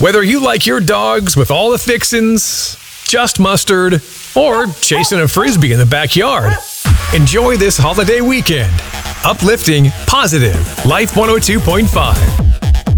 Whether you like your dogs with all the fixins', just mustard, or chasing a frisbee in the backyard, enjoy this holiday weekend. Uplifting, positive, Life 102.5.